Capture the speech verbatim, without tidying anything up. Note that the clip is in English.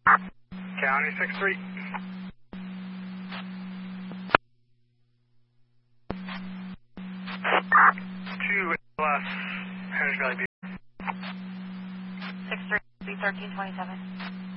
County six three. Two plus Henry Valley Butte. six three, thirteen twenty-seven.